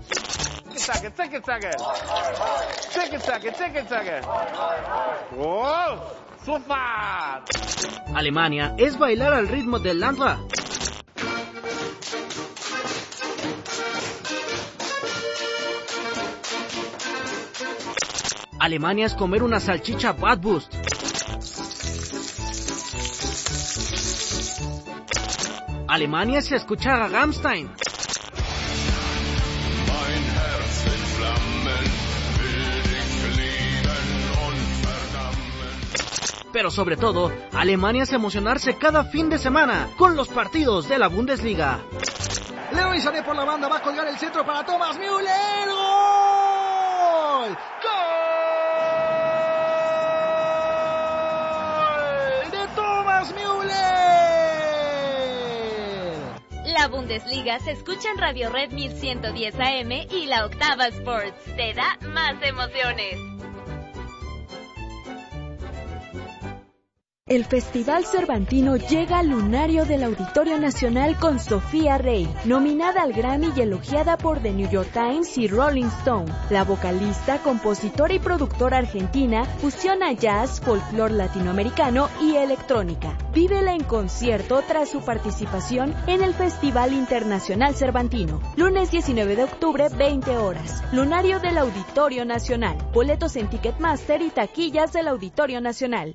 Alemania es bailar al ritmo del Landra. Alemania es comer una salchicha Bratwurst. Alemania es escuchar a Rammstein. Pero sobre todo, Alemania es emocionarse cada fin de semana con los partidos de la Bundesliga. Leroy Sané por la banda, va a colgar el centro para Thomas Müller. ¡Gol! ¡Gol! ¡De Thomas Müller! La Bundesliga se escucha en Radio Red mil ciento diez A M y La Octava Sports. Te da más emociones. El Festival Cervantino llega al lunario del Auditorio Nacional con Sofía Rey, nominada al Grammy y elogiada por The New York Times y Rolling Stone. La vocalista, compositora y productora argentina fusiona jazz, folclore latinoamericano y electrónica. Vívela en concierto tras su participación en el Festival Internacional Cervantino. Lunes diecinueve de octubre, veinte horas. Lunario del Auditorio Nacional. Boletos en Ticketmaster y taquillas del Auditorio Nacional.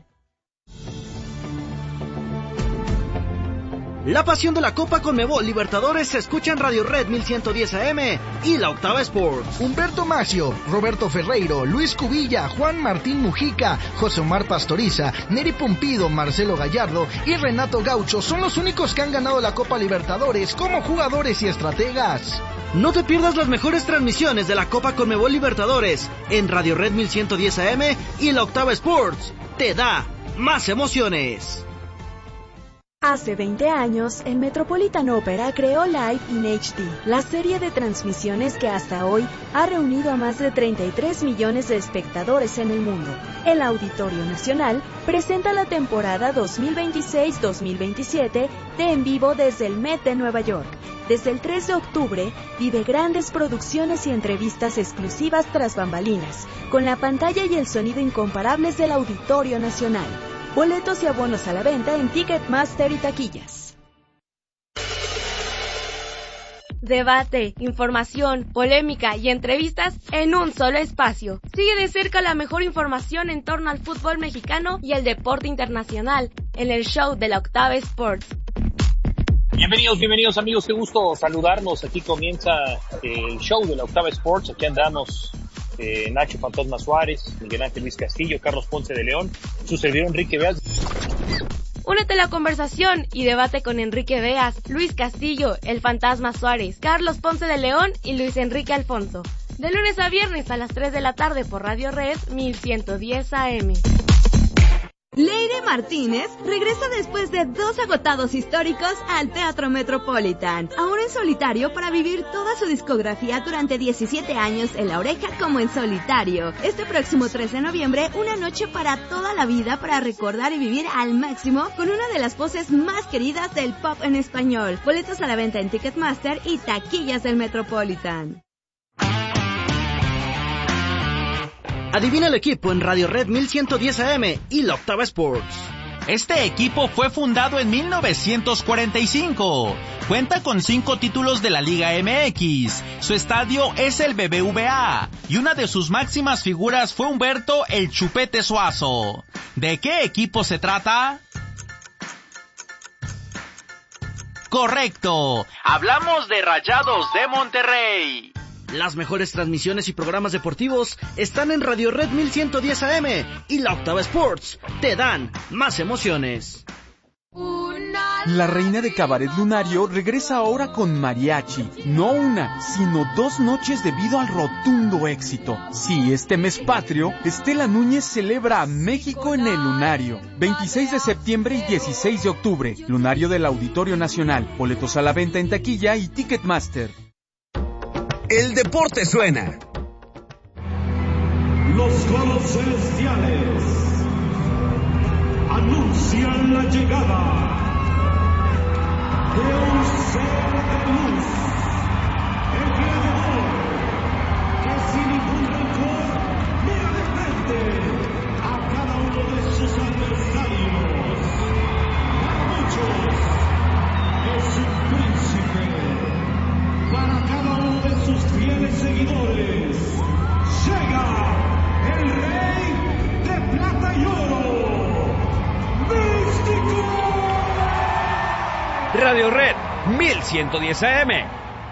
La pasión de la Copa Conmebol Libertadores se escucha en Radio Red mil ciento diez A M y La Octava Sports. Humberto Maggio, Roberto Ferreiro, Luis Cubilla, Juan Martín Mujica, José Omar Pastoriza, Neri Pumpido, Marcelo Gallardo y Renato Gaucho son los únicos que han ganado la Copa Libertadores como jugadores y estrategas. No te pierdas las mejores transmisiones de la Copa Conmebol Libertadores en Radio Red mil ciento diez A M y La Octava Sports. Te da más emociones. Hace veinte años, el Metropolitan Opera creó Live in H D, la serie de transmisiones que hasta hoy ha reunido a más de treinta y tres millones de espectadores en el mundo. El Auditorio Nacional presenta la temporada dos mil veintiséis dos mil veintisiete de En Vivo desde el Met de Nueva York. Desde el tres de octubre, vive grandes producciones y entrevistas exclusivas tras bambalinas, con la pantalla y el sonido incomparables del Auditorio Nacional. Boletos y abonos a la venta en Ticketmaster y taquillas. Debate, información, polémica y entrevistas en un solo espacio. Sigue de cerca la mejor información en torno al fútbol mexicano y el deporte internacional en el show de la Octava Sports. Bienvenidos, bienvenidos amigos, qué gusto saludarnos. Aquí comienza el show de la Octava Sports. Aquí andamos eh, Nacho Fantasma Suárez, Miguel Ángel Luis Castillo, Carlos Ponce de León, su servidor Enrique Beas. Únete a la conversación y debate con Enrique Beas, Luis Castillo, el Fantasma Suárez, Carlos Ponce de León y Luis Enrique Alfonso. De lunes a viernes a las tres de la tarde por Radio Red mil ciento diez A M. Leire Martínez regresa después de dos agotados históricos al Teatro Metropolitan, ahora en solitario para vivir toda su discografía durante diecisiete años en La Oreja como en solitario. Este próximo tres de noviembre, una noche para toda la vida para recordar y vivir al máximo con una de las voces más queridas del pop en español. Boletos a la venta en Ticketmaster y taquillas del Metropolitan. Adivina el equipo en Radio Red mil ciento diez A M y la Octava Sports. Este equipo fue fundado en mil novecientos cuarenta y cinco. Cuenta con cinco títulos de la Liga M X. Su estadio es el B B V A. Y una de sus máximas figuras fue Humberto El Chupete Suazo. ¿De qué equipo se trata? Correcto. Hablamos de Rayados de Monterrey. Las mejores transmisiones y programas deportivos están en Radio Red mil ciento diez A M y la Octava Sports. Te dan más emociones. La reina de Cabaret Lunario regresa ahora con mariachi. No una, sino dos noches debido al rotundo éxito. Sí, este mes patrio, Estela Núñez celebra a México en el Lunario. veintiséis de septiembre y dieciséis de octubre. Lunario del Auditorio Nacional. Boletos a la venta en taquilla y Ticketmaster. El deporte suena. Los coros celestiales anuncian la llegada de un ser de luz, el gladiador, que sin ningún rencor mira de frente a cada uno de sus adversarios. Para muchos es un príncipe. Para cada uno de sus fieles seguidores, llega el Rey de Plata y Oro, Místico. Radio Red mil ciento diez A M.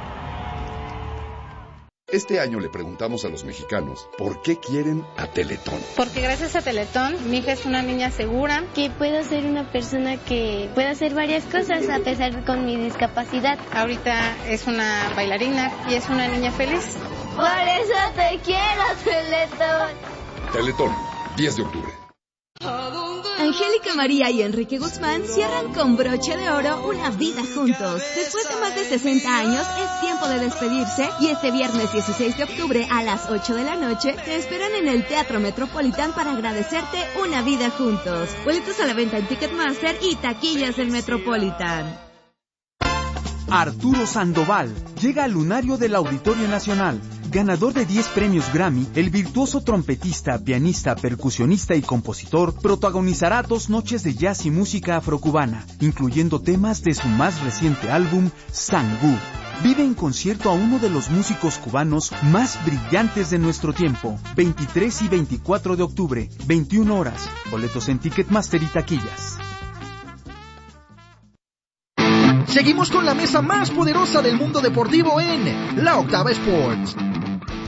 Este año le preguntamos a los mexicanos por qué quieren a Teletón. Porque gracias a Teletón, mi hija es una niña segura. Que puedo ser una persona que pueda hacer varias cosas a pesar de con mi discapacidad. Ahorita es una bailarina y es una niña feliz. Por eso te quiero, Teletón. Teletón, diez de octubre. Angélica María y Enrique Guzmán cierran con broche de oro una vida juntos. Después de más de sesenta años, es tiempo de despedirse y este viernes dieciséis de octubre a las ocho de la noche te esperan en el Teatro Metropolitan para agradecerte una vida juntos. Boletos a la venta en Ticketmaster y taquillas del Metropolitan. Arturo Sandoval llega al Lunario del Auditorio Nacional. Ganador de diez premios Grammy, el virtuoso trompetista, pianista, percusionista y compositor protagonizará dos noches de jazz y música afrocubana, incluyendo temas de su más reciente álbum, Sangú. Vive en concierto a uno de los músicos cubanos más brillantes de nuestro tiempo. veintitrés y veinticuatro de octubre, veintiuna horas. Boletos en Ticketmaster y taquillas. Seguimos con la mesa más poderosa del mundo deportivo en la Octava Sports.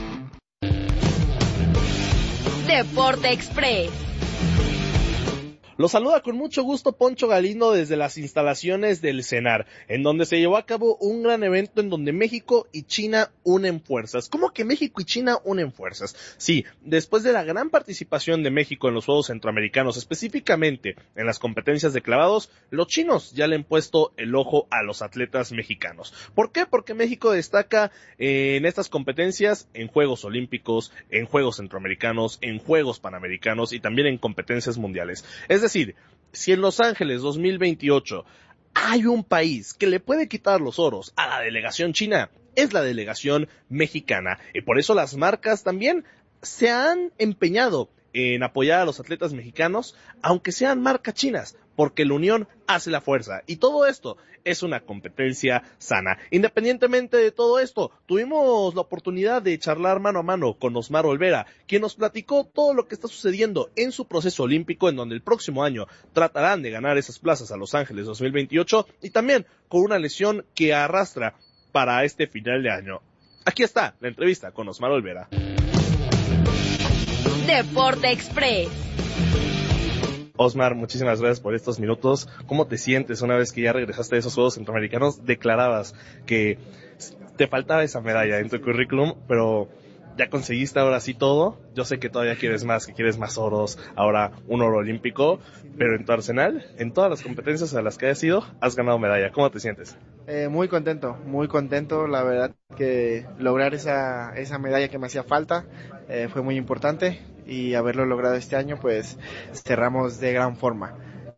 Deporte Express. Los saluda con mucho gusto Poncho Galindo desde las instalaciones del CENAR, en donde se llevó a cabo un gran evento en donde México y China unen fuerzas. ¿Cómo que México y China unen fuerzas? Sí, después de la gran participación de México en los Juegos Centroamericanos, específicamente en las competencias de clavados, los chinos ya le han puesto el ojo a los atletas mexicanos. ¿Por qué? Porque México destaca eh, en estas competencias en Juegos Olímpicos, en Juegos Centroamericanos, en Juegos Panamericanos y también en competencias mundiales. Es decir, si en Los Ángeles dos mil veintiocho hay un país que le puede quitar los oros a la delegación china, es la delegación mexicana. Y por eso las marcas también se han empeñado en apoyar a los atletas mexicanos, aunque sean marcas chinas, porque la unión hace la fuerza. Y todo esto es una competencia sana. Independientemente de todo esto, tuvimos la oportunidad de charlar mano a mano con Osmar Olvera, quien nos platicó todo lo que está sucediendo en su proceso olímpico, en donde el próximo año tratarán de ganar esas plazas a Los Ángeles dos mil veintiocho, y también con una lesión que arrastra para este final de año. Aquí está la entrevista con Osmar Olvera. Deporte Express. Osmar, muchísimas gracias por estos minutos. ¿Cómo te sientes una vez que ya regresaste de esos Juegos Centroamericanos? Declarabas que te faltaba esa medalla en tu currículum, pero ya conseguiste ahora sí todo. Yo sé que todavía quieres más, que quieres más oros, ahora un oro olímpico, pero en tu arsenal, en todas las competencias a las que hayas ido, has ganado medalla. ¿Cómo te sientes? Eh, muy contento, muy contento. La verdad que lograr esa, esa medalla que me hacía falta eh, fue muy importante, y haberlo logrado este año, pues cerramos de gran forma.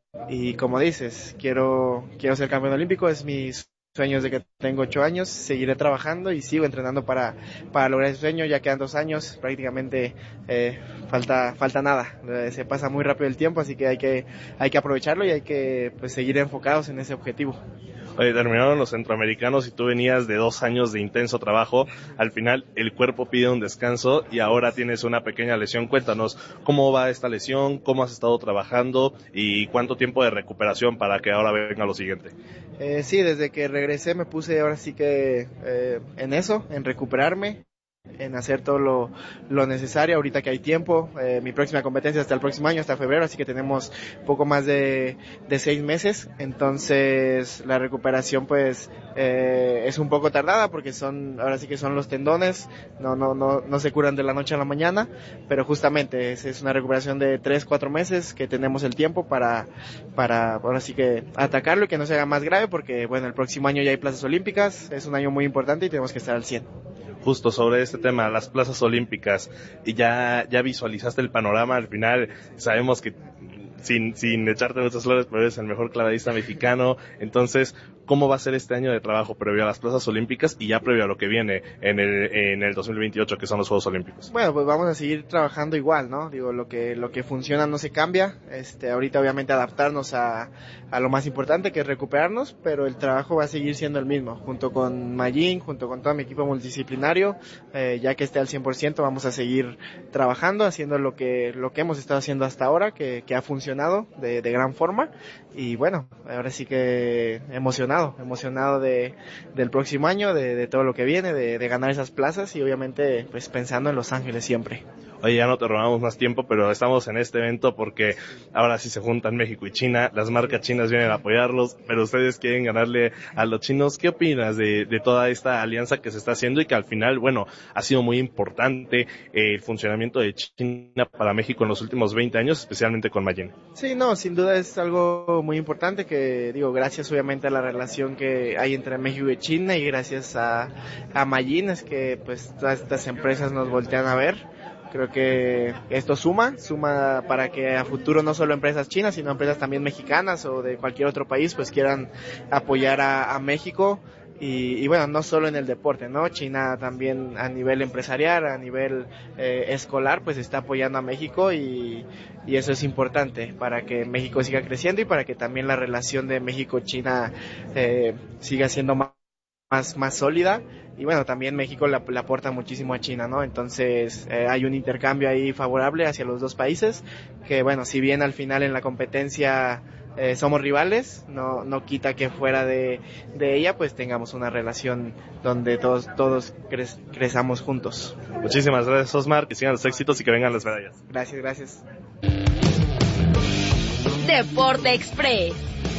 Y como dices, quiero, quiero ser campeón olímpico, es mi sueño desde que tengo ocho años, seguiré trabajando y sigo entrenando para, para lograr ese sueño. Ya quedan dos años, prácticamente eh, falta, falta nada, eh, se pasa muy rápido el tiempo, así que hay que, hay que aprovecharlo y hay que pues, seguir enfocados en ese objetivo. Oye, terminaron los centroamericanos y tú venías de dos años de intenso trabajo. Al final el cuerpo pide un descanso y ahora tienes una pequeña lesión. Cuéntanos cómo va esta lesión, cómo has estado trabajando y cuánto tiempo de recuperación para que ahora venga lo siguiente. Eh, sí, desde que regresé me puse ahora sí que eh, en eso, en recuperarme, en hacer todo lo, lo necesario ahorita que hay tiempo. Eh, mi próxima competencia hasta el próximo año, hasta febrero, así que tenemos poco más de, de seis meses, entonces la recuperación pues eh, es un poco tardada porque son, ahora sí que son los tendones, no, no, no, no se curan de la noche a la mañana, pero justamente es, es una recuperación de tres, cuatro meses que tenemos el tiempo para, para ahora sí que atacarlo y que no se haga más grave, porque bueno, el próximo año ya hay plazas olímpicas, es un año muy importante y tenemos que estar al cien. Justo sobre este tema, las plazas olímpicas, y ya, ya visualizaste el panorama. Al final sabemos que sin, sin echarte muchas flores, pero eres el mejor clavadista mexicano. Entonces, ¿cómo va a ser este año de trabajo previo a las plazas olímpicas y ya previo a lo que viene en el, en el dos mil veintiocho, que son los Juegos Olímpicos? Bueno, pues vamos a seguir trabajando igual, ¿no? Digo, lo que, lo que funciona no se cambia. Este, ahorita obviamente adaptarnos a, a lo más importante, que es recuperarnos, pero el trabajo va a seguir siendo el mismo, junto con Mayín, junto con todo mi equipo multidisciplinario. Eh, ya que esté al cien por ciento, vamos a seguir trabajando, haciendo lo que, lo que hemos estado haciendo hasta ahora, que, que ha funcionado de, de gran forma. Y bueno, ahora sí que emocionado, emocionado de, del próximo año, de, de todo lo que viene, de, de ganar esas plazas y obviamente pues pensando en Los Ángeles siempre. Oye, ya no te robamos más tiempo, pero estamos en este evento porque ahora sí se juntan México y China, las marcas chinas vienen a apoyarlos, pero ustedes quieren ganarle a los chinos. ¿Qué opinas de, de toda esta alianza que se está haciendo y que al final, bueno, ha sido muy importante eh, el funcionamiento de China para México en los últimos veinte años, especialmente con Mayín? Sí, no, sin duda es algo muy importante que, digo, gracias obviamente a la relación que hay entre México y China y gracias a, a Mayín es que pues todas estas empresas nos voltean a ver. Creo que esto suma, suma para que a futuro no solo empresas chinas, sino empresas también mexicanas o de cualquier otro país pues quieran apoyar a, a México. Y, y bueno, no solo en el deporte, ¿no? China también a nivel empresarial, a nivel eh, escolar, pues está apoyando a México y, y eso es importante para que México siga creciendo y para que también la relación de México-China eh, siga siendo más, más, más sólida. Y bueno, también México le, le aporta muchísimo a China, ¿no? Entonces eh, hay un intercambio ahí favorable hacia los dos países, que bueno, si bien al final en la competencia eh, somos rivales, no, no quita que fuera de, de ella pues tengamos una relación donde todos, todos cre crezamos juntos. Muchísimas gracias, Osmar, que sigan los éxitos y que vengan las medallas. Gracias, gracias. Deporte Express.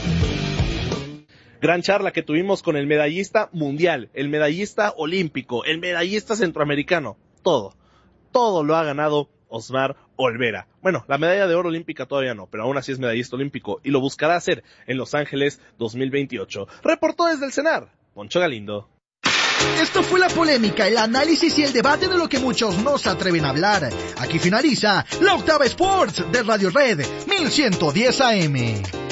Gran charla que tuvimos con el medallista mundial, el medallista olímpico, el medallista centroamericano. Todo, todo lo ha ganado Osmar Olvera. Bueno, la medalla de oro olímpica todavía no, pero aún así es medallista olímpico y lo buscará hacer en Los Ángeles dos mil veintiocho. Reportó desde el CENAR, Poncho Galindo. Esto fue la polémica, el análisis y el debate de lo que muchos no se atreven a hablar. Aquí finaliza la Octava Sports de Radio Red mil ciento diez A M.